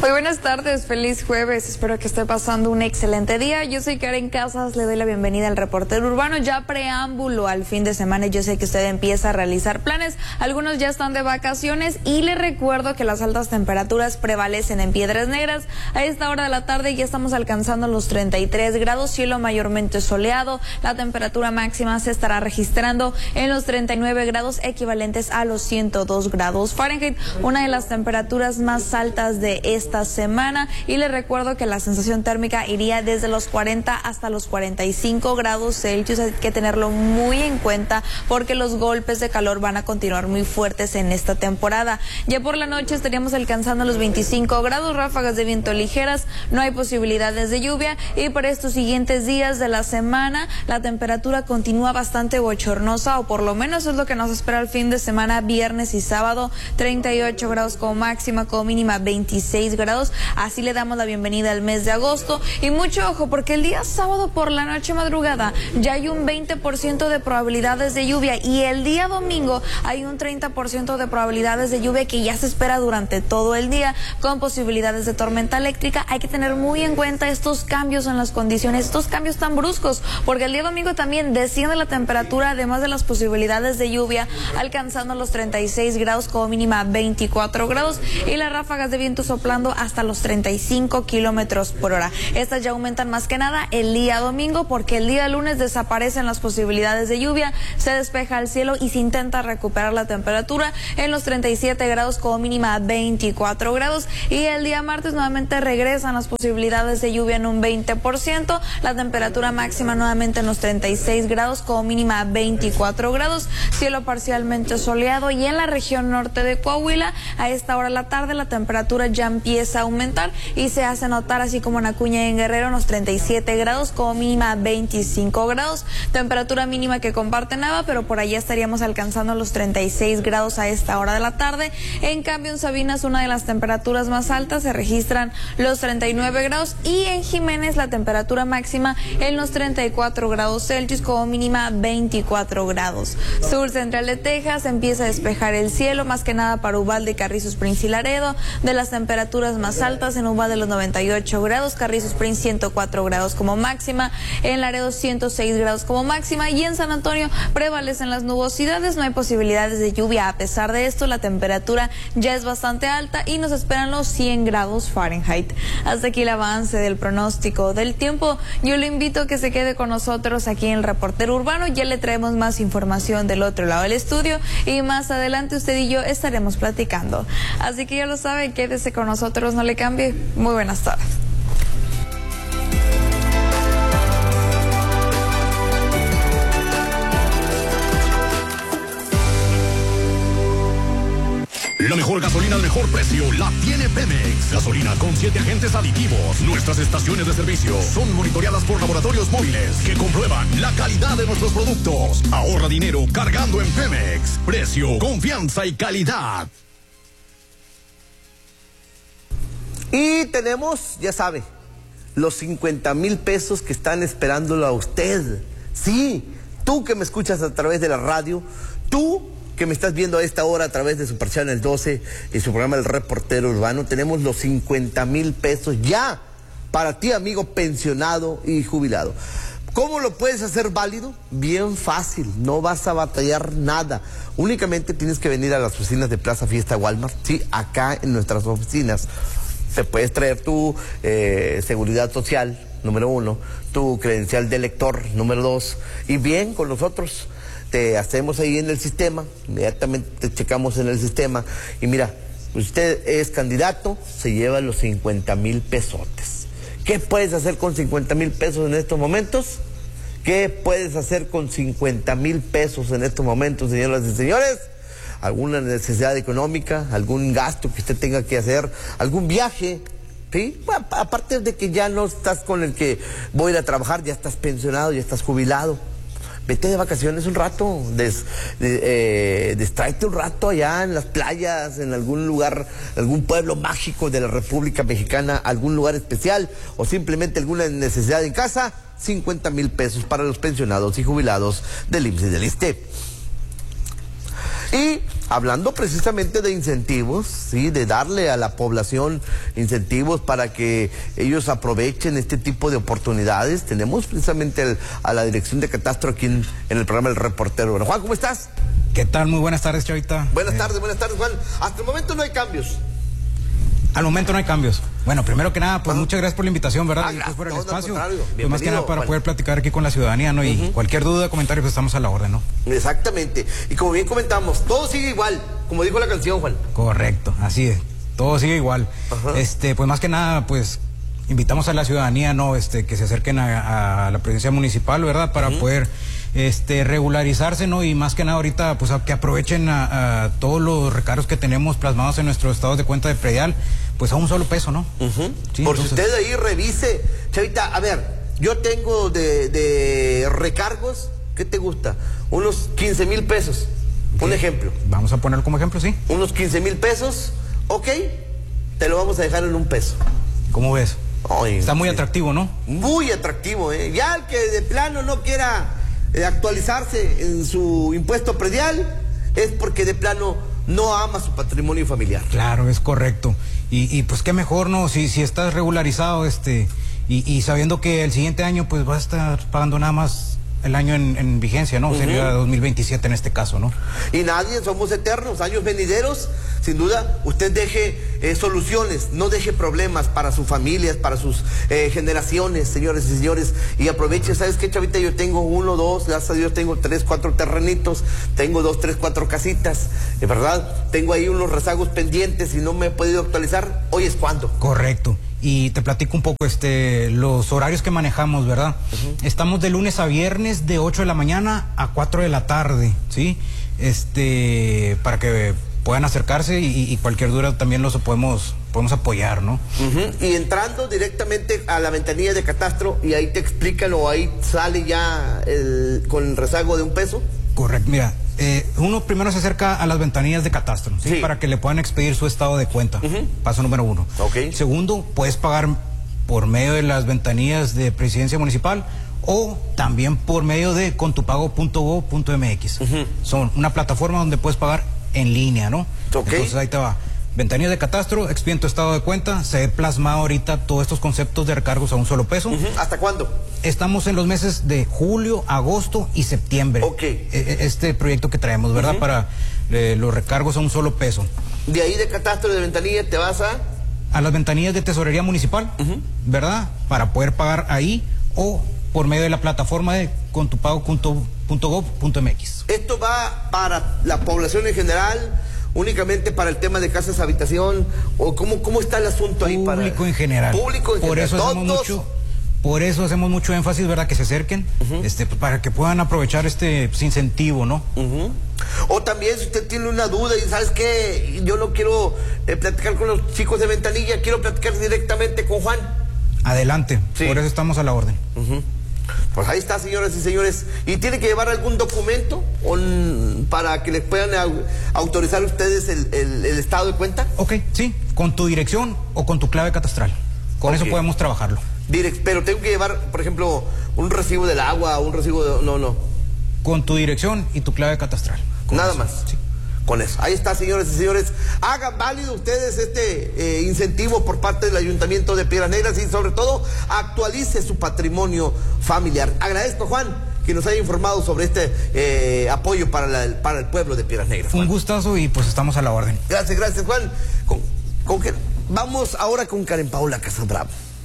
Muy buenas tardes, feliz jueves, espero que esté pasando un excelente día. Yo soy Karen Casas, le doy la bienvenida al Reportero Urbano, ya preámbulo al fin de semana. Yo sé que usted empieza a realizar planes, algunos ya están de vacaciones y le recuerdo que las altas temperaturas prevalecen en Piedras Negras. A esta hora de la tarde ya estamos alcanzando los 33 grados, cielo mayormente soleado, la temperatura máxima se estará registrando en los 39 grados equivalentes a los 102 grados Fahrenheit, una de las temperaturas más altas de esta semana, y les recuerdo que la sensación térmica iría desde los 40 hasta los 45 grados Celsius. Hay que tenerlo muy en cuenta porque los golpes de calor van a continuar muy fuertes en esta temporada. Ya por la noche estaríamos alcanzando los 25 grados, ráfagas de viento ligeras, no hay posibilidades de lluvia, y para estos siguientes días de la semana la temperatura continúa bastante bochornosa, o por lo menos es lo que nos espera el fin de semana, viernes y sábado, 38 grados como máxima, como mínima 26 grados. Así le damos la bienvenida al mes de agosto, y mucho ojo porque el día sábado por la noche madrugada ya hay un 20% de probabilidades de lluvia, y el día domingo hay un 30% de probabilidades de lluvia que ya se espera durante todo el día, con posibilidades de tormenta eléctrica. Hay que tener muy en cuenta estos cambios en las condiciones, estos cambios tan bruscos, porque el día domingo también desciende la temperatura, además de las posibilidades de lluvia, alcanzando los 36 grados como mínima 24 grados, y las ráfagas de viento soplando hasta los 35 kilómetros por hora. Estas ya aumentan más que nada el día domingo, porque el día lunes desaparecen las posibilidades de lluvia, se despeja el cielo y se intenta recuperar la temperatura en los 37 grados como mínima 24 grados, y el día martes nuevamente regresan las posibilidades de lluvia en un 20%, la temperatura máxima nuevamente en los 36 grados como mínima 24 grados, cielo parcialmente soleado, y en la región norte de Coahuila a esta hora de la tarde la temperatura ya empieza a aumentar y se hace notar, así como en Acuña y en Guerrero, en los 37 grados como mínima 25 grados, temperatura mínima que comparte Nava, pero por allá estaríamos alcanzando los 36 grados a esta hora de la tarde. En cambio en Sabinas, una de las temperaturas más altas, se registran los 39 grados, y en Jiménez la temperatura máxima en los 34 grados Celsius como mínima 24 grados. Sur central de Texas empieza a despejar el cielo, más que nada para Uvalde, Carrizo Springs y Laredo. De las temperaturas más altas, en Uvalde los 98 grados, Carrizo Springs 104 grados como máxima, en Laredo 106 grados como máxima, y en San Antonio prevalecen las nubosidades, no hay posibilidades de lluvia. A pesar de esto, la temperatura ya es bastante alta y nos esperan los 100 grados Fahrenheit. Hasta aquí el avance del pronóstico del tiempo. Yo le invito a que se quede con nosotros aquí en el Reportero Urbano. Ya le traemos más información del otro lado del estudio, y más adelante usted y yo estaremos platicando. Así que ya lo sabe, quédese con nosotros, no le cambie. Muy buenas tardes. La mejor gasolina al mejor precio la tiene Pemex. Gasolina con 7 agentes aditivos. Nuestras estaciones de servicio son monitoreadas por laboratorios móviles que comprueban la calidad de nuestros productos. Ahorra dinero cargando en Pemex. Precio, confianza y calidad. Y tenemos, ya sabe, los 50,000 pesos que están esperándolo a usted. Sí, tú que me escuchas a través de la radio, tú que me estás viendo a esta hora a través de Super Channel 12 y su programa El Reportero Urbano, tenemos los 50,000 pesos ya para ti, amigo pensionado y jubilado. ¿Cómo lo puedes hacer válido? Bien fácil, no vas a batallar nada. Únicamente tienes que venir a las oficinas de Plaza Fiesta Walmart, sí, acá en nuestras oficinas. Te puedes traer tu seguridad social, número 1, tu credencial de elector, número 2, y bien, con nosotros te hacemos ahí en el sistema, inmediatamente te checamos en el sistema, y mira, usted es candidato, se lleva los 50,000 pesotes. ¿Qué puedes hacer con 50,000 pesos en estos momentos? ¿Qué puedes hacer con 50,000 pesos en estos momentos, señoras y señores? Alguna necesidad económica, algún gasto que usted tenga que hacer, algún viaje, ¿sí? Bueno, aparte de que ya no estás con el que voy a ir a trabajar, ya estás pensionado, ya estás jubilado. Vete de vacaciones un rato, distráete un rato allá en las playas, en algún lugar, algún pueblo mágico de la República Mexicana, algún lugar especial, o simplemente alguna necesidad en casa. 50,000 pesos para los pensionados y jubilados del IMSS y del ISSSTE. Y hablando precisamente de incentivos, ¿sí? De darle a la población incentivos para que ellos aprovechen este tipo de oportunidades, tenemos precisamente a la Dirección de Catastro aquí en el programa El Reportero. Bueno, Juan, ¿cómo estás? ¿Qué tal? Muy buenas tardes, Chavita. Buenas tardes, Juan. Hasta el momento no hay cambios. Al momento no hay cambios. Bueno, primero que nada, pues muchas gracias por la invitación, ¿verdad? Y pues por el no, espacio. Pues más que nada para poder platicar aquí con la ciudadanía, ¿no? Y cualquier duda, comentario, pues estamos a la orden, ¿no? Exactamente. Y como bien comentamos, todo sigue igual, como dijo la canción, Juan. Correcto, así es. Todo sigue igual. Pues más que nada, pues invitamos a la ciudadanía, ¿no? Que se acerquen a la presidencia municipal, ¿verdad? Para poder regularizarse, ¿no? Y más que nada ahorita, pues que aprovechen a todos los recargos que tenemos plasmados en nuestros estados de cuenta de predial, pues a un solo peso, ¿no? Sí, por si usted ahí revise, Chavita, a ver, yo tengo de recargos, ¿qué te gusta? Unos 15,000 pesos, un ejemplo. Vamos a ponerlo como ejemplo, sí. Unos 15,000 pesos, ok, te lo vamos a dejar en un peso. ¿Cómo ves? Ay, está muy atractivo, ¿no? Muy atractivo, ¿eh? Ya el que de plano no quiera actualizarse en su impuesto predial es porque de plano no ama su patrimonio familiar. Claro, es correcto. Y pues qué mejor, ¿no? Si estás regularizado, y sabiendo que el siguiente año pues vas a estar pagando nada más el año en vigencia, ¿no? Sería 2027 en este caso, ¿no? Y nadie somos eternos, años venideros, sin duda, usted deje soluciones, no deje problemas para sus familias, para sus generaciones, señores y señores, y aproveche, ¿sabes qué, Chavita? Yo tengo 1, 2, gracias a Dios tengo 3, 4 terrenitos, tengo 2, 3, 4 casitas, ¿verdad? Tengo ahí unos rezagos pendientes y no me he podido actualizar, hoy es cuando. Correcto. Y te platico un poco los horarios que manejamos, ¿verdad? Estamos de lunes a viernes de 8 de la mañana a 4 de la tarde, ¿sí? Para que puedan acercarse y cualquier duda también los podemos apoyar, ¿no? Y entrando directamente a la ventanilla de catastro y ahí te explican o ahí sale ya con el rezago de un peso. Correcto, mira, uno primero se acerca a las ventanillas de catastro, ¿sí? Para que le puedan expedir su estado de cuenta. Paso número 1. Segundo, puedes pagar por medio de las ventanillas de presidencia municipal o también por medio de contupago.gov.mx. Son una plataforma donde puedes pagar en línea, ¿no? Entonces ahí te va. Ventanilla de catastro, expiden tu estado de cuenta, se ve plasmado ahorita todos estos conceptos de recargos a un solo peso. ¿Hasta cuándo? Estamos en los meses de julio, agosto y septiembre. Este proyecto que traemos, ¿verdad? Para los recargos a un solo peso. De ahí de catastro de ventanilla te vas a las ventanillas de tesorería municipal, ¿verdad? Para poder pagar ahí o por medio de la plataforma de contupago.gov.mx. Esto va para la población en general, únicamente para el tema de casas habitación, o cómo está el asunto ahí para público en general. Por eso hacemos mucho énfasis, ¿verdad? Que se acerquen, para que puedan aprovechar este incentivo, ¿no? O también si usted tiene una duda y sabes que yo no quiero platicar con los chicos de ventanilla, quiero platicar directamente con Juan. Adelante, por eso estamos a la orden. Pues ahí está, señoras y señores. ¿Y tiene que llevar algún documento para que les puedan autorizar ustedes el estado de cuenta? Ok, sí, con tu dirección o con tu clave catastral. Con eso podemos trabajarlo. Pero tengo que llevar, por ejemplo, un recibo del agua, un recibo de... No. Con tu dirección y tu clave catastral. Nada más. Sí. Con eso. Ahí está, señores y señores. Hagan válido ustedes este incentivo por parte del Ayuntamiento de Piedras Negras y sobre todo actualice su patrimonio familiar. Agradezco, Juan, que nos haya informado sobre este apoyo para el pueblo de Piedras Negras. Un gustazo y pues estamos a la orden. Gracias, Juan. Vamos ahora con Karen Paola Casabravo.